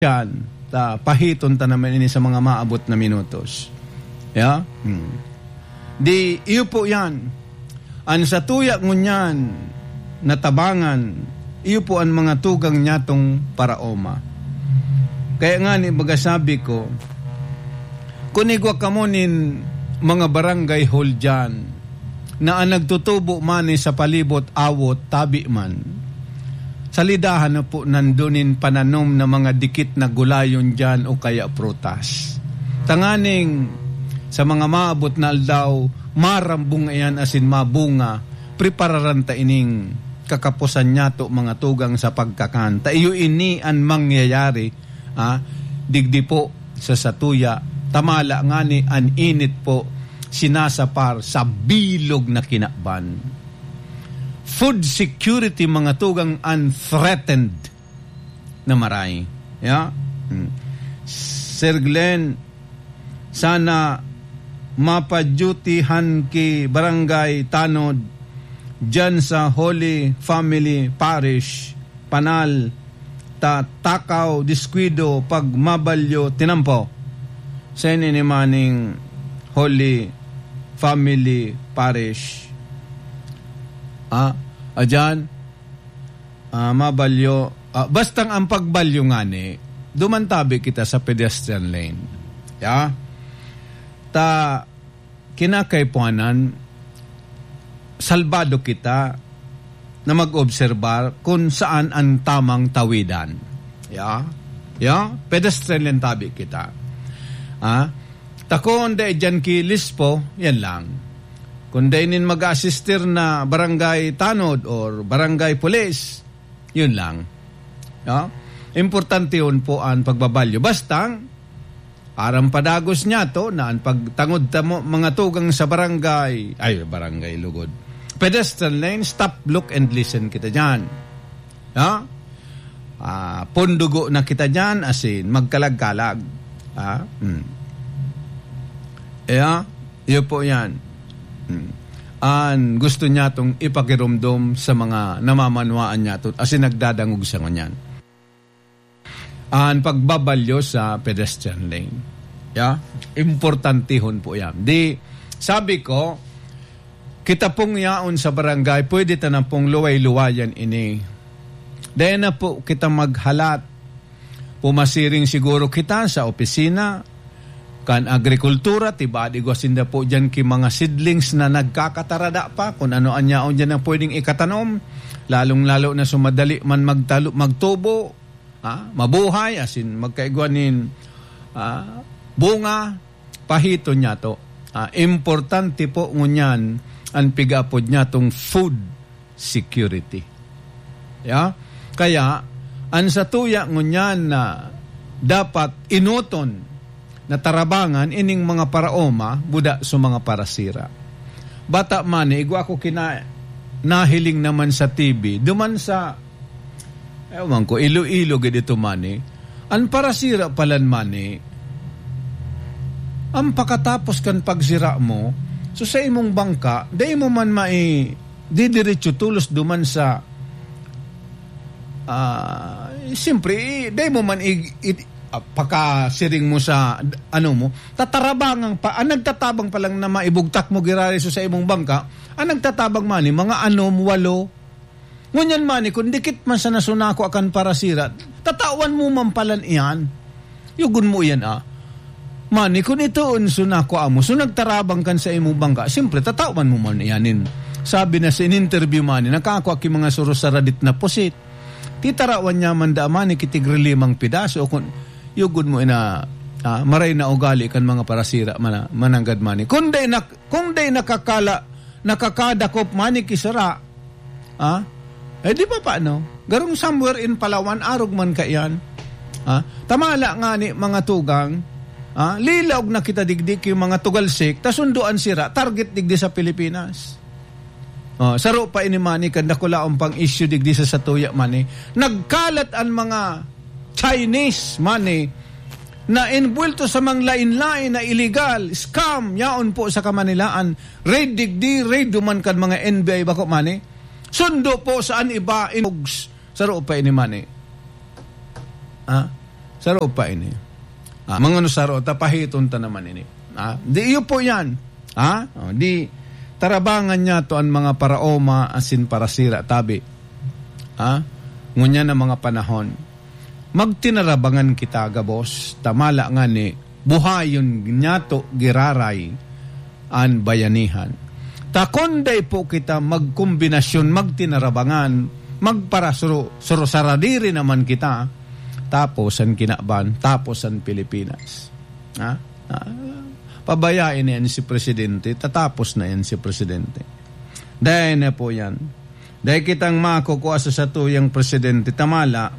yan, pahiton ta naman ini sa mga maabot na minutos. Ya? Di, iyo po yan. An sa tuyak ngunyan, natabangan, iyo po ang mga tugang nyatong paraoma. Kaya nga ni magasabi ko, kunigwa kamunin mga barangay hall dyan, na ang nagtutubo man sa palibot awot tabi man. Salidahan na po nandunin pananom na mga dikit na gulayon dyan o kaya prutas. Tanganing sa mga maabot na aldaw, marambong ayan asin mabunga, prepararanta ining kakapusan niya to mga tugang sa pagkakanta. Iyo ini ang mangyayari, digdi po sa satuya, tamala nga ni an init po, sinasapar sa bilog na kinakban. Food security mga tugang unthreatened na maray. Yeah? Sir Glenn, sana mapadyutihan ki barangay Tanod dyan sa Holy Family Parish, Panal, Takaw, Disquido, Pagmabalyo, Tinampo. Sa maning Holy Family Parish. Adyan, mabalyo. Bastang ang pagbalyo nga ni, dumantabi kita sa pedestrian lane. Ya? Kinakaipuanan, salbado kita na mag-obserbar kung saan ang tamang tawidan. Ya? Ya? Pedestrian lane tabi kita. Takon da dyan kilis po, yan lang. Kung dainin mag-assistir na barangay tanod or barangay police, yun lang. Yeah? Importante yun po ang pagbabalyo. Bastang, aram padagos niya to na ang pagtangod mo mga tugang sa barangay lugod. Pedestrian lane, stop, look, and listen kita dyan. Yeah? Pundugo na kita dyan, asin, magkalag-kalag. Yun po yan. An gusto niya itong ipakirumdom sa mga namamanwaan niya ito as nagdadangog sa kanyan. An pagbabalyo sa pedestrian lane. Yeah? Importantihon po yan. Di, sabi ko, kita pong yaon sa barangay, pwede na pong luway-luwayan ini. Dahil na po kita maghalat. Pumasiring siguro kita sa opisina, kan agrikultura, tibadi gwasinda po dyan ki mga seedlings na nagkakatarada pa, kung ano anyaon dyan ang pwedeng ikatanom, lalong-lalo na sumadali man magtubo, mabuhay, asin magkaigwanin bunga, pahito niya to. Importante po ngunyan ang pigapod niya tong food security. Yeah? Kaya, ang satuya ngunyan na dapat inuton na tarabangan ining mga paraoma buda sa mga parasira. Bata mani, igwa ko nahiling naman sa TV, duman sa ewan ko, Iloilo dito mani, ang parasira palan mani, ang pakatapos kan pagsira mo, so sa imong bangka, day mo man didiretso tulos duman sa siyempre, day mo man pagkasiring mo sa mo, tatarabangang pa, ang nagtatabang pa lang na maibugtak mo girari so sa imong bangka, ang nagtatabang mani, mga 8, 8. Ngunyan mani, kung dikit man sa nasunako akan parasira, tatawan mo man palan iyan. Yugun mo yan Mani, kung ito sunako amo, so nagtarabang kan sa imong bangka, siyempre, tatawan mo man iyanin. Sabi na sa in-interview mani, nakakuha ki mga surosaradit na pusit. Titarawan niya man mani kitigri 5 pidaso, kung yugod mo maray na ugali kan mga parasira mananggad mani. Kung day nakakadakop mani kisara, di ba paano? Garong somewhere in Palawan, arog man ka yan. Tamala nga ni mga tugang, lilaog na kita digdik yung mga tugalsik, tasunduan sira, target digdi sa Pilipinas. Saro pa ini mani, kandakulaong pang issue digdi sa satuya mani. Nagkalat ang mga Chinese money na inbuelto sa mga lain-lain na illegal scam yaon po sa kamanilaan, raid digdi, raid duman kan mga NBI bako mani, sundo po saan iba inugs sa pa ini mani. Saro pa ini. Mga saro, tapahiton ta naman ini. Di iyo po yan. Di tarabangan niya to ang mga paraoma asin parasira tabi. Ngunya na mga panahon. Magtinarabangan kita, gabos. Tamala nga ni buhayon niya to giraray an bayanihan. Takonday po kita magkombinasyon, magtinarabangan, magparasurosaradiri naman kita, tapos ang kinaban, tapos ang Pilipinas. Pabayain na yan si Presidente, tatapos na yan si Presidente. Dahil na po yan. Dahil kitang makukuha sa tuyang Presidente, tamala,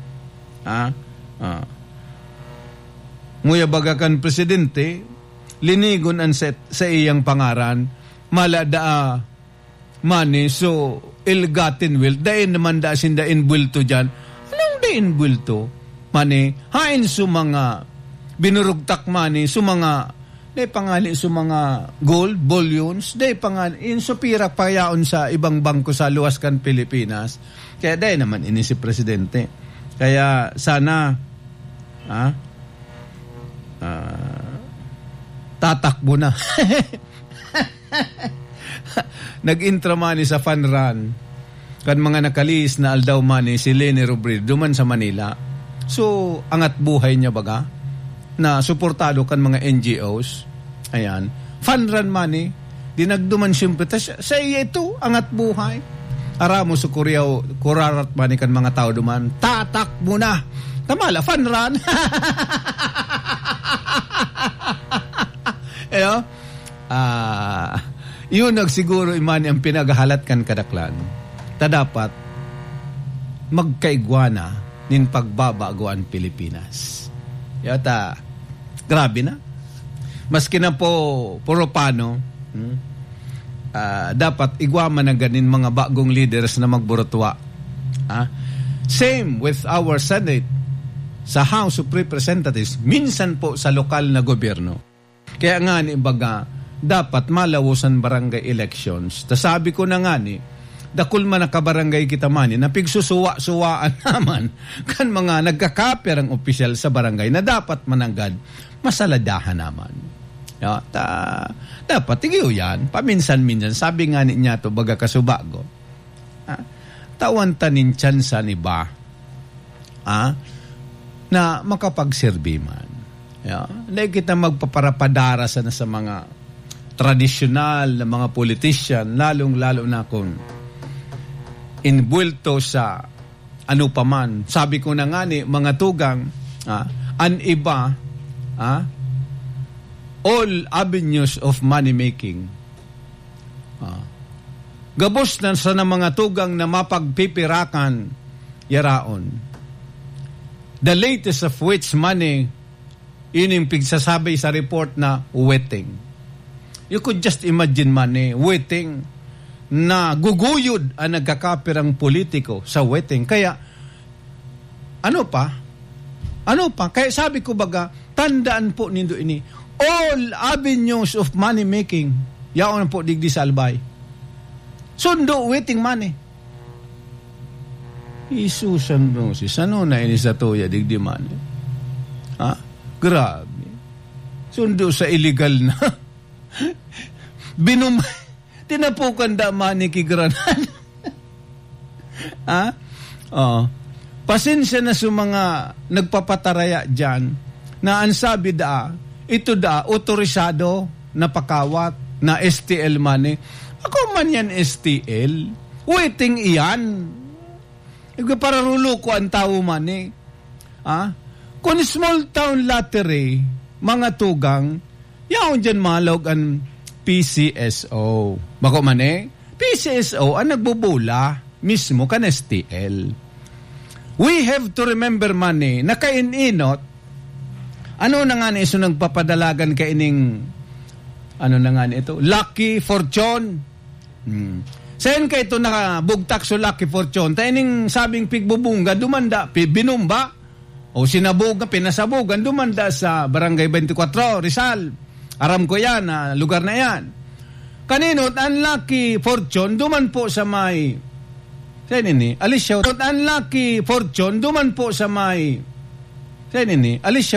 nguya bagakan Presidente, linigon an sa iyang pangaran, malada money, so ill-gotten wealth, dahin naman da sinda inbulto dyan. Anong da inbulto? Money, hain su mga binurugtak money, su mga day pangali su mga gold, bullions, day pangali, in su pirak payaon sa ibang bangko sa luwas kan Pilipinas. Kaya day naman ini si Presidente. Kaya sana tatakbo na. Nag-intra money sa fun run kan mga nakalis na aldaw money si Leni Robredo duman sa Manila. So angat buhay niya baga na suportado kan mga NGOs. Ayan, fun run money dinagduman siyempre sa iya ito angat buhay. Aramo sa kurarat money kan mga tao duman tatakbo na. Tamala fun run. Yun nagsiguro imani ang pinagahalat kan kadaklan. Ta dapat magkaigwana nin pagbabago ang Pilipinas. Yata, grabe na. Maski na po puro pano, dapat igwama na ganin mga bagong leaders na magburotwa. Same with our Senate, sa House of Representatives, minsan po sa lokal na gobyerno. Kaya nga ni baga, dapat malawusan barangay elections. Sabi ko na nga ni, dakul man nakabarangay kita mani, na pigsusuwa-suwaan naman kan mga nagkakaper ang opisyal sa barangay na dapat mananggad, masaladahan naman. Dapat tigiyo yan, paminsan-minsan. Sabi nga niya to baga kasubago. Tawan tanin tsansa ni ba? Na makapagserbi man. Dahil kita magpaparapadara sa mga tradisyonal na mga politician, lalong-lalo na kung inbulto sa ano paman. Sabi ko na nga ni, mga tugang, an iba, all avenues of money-making. Gabos na sa mga tugang na mapagpipirakan yaraon. The latest of which money, yun yung pigsasabi sa report na wetting. You could just imagine money, wetting, na guguyod ang nagkakapirang politiko sa wetting. Kaya, ano pa? Kaya sabi ko baga, tandaan po nindo ini, all avenues of money making, yaon po digdi sa albay. Sundo, wetting money. Isusan mo si ano na ini sa tuya digdi money. Grabe. Sundo sa illegal na. Tinapukan da mani kigranan. Pasensya na sa mga nagpapataraya dyan na ang sabi ito otorisado na pakawat na STL money. Ako man yan STL. Waiting iyan. Para rulo ko ang tao money. Kung small town lottery, mga tugang, yaon dyan malog ang PCSO. Bako man PCSO ang nagbubula mismo kan STL. We have to remember money na kain-inot. Ano na nga na iso nagpapadalagan kaining ano na nga ito? Lucky Fortune. Sayan ka ito nakabugtak so Lucky Fortune. Taining sabing pigbubunga, dumanda, binumba. O sinabugan, pinasabugan, dumanda sa Barangay 24, Rizal. Aram ko yan, lugar na yan. Kaninot, Unlucky Fortune, duman po sa may, sayan ini, Alicia, Unlucky Fortune, duman po sa may Sa nini, alis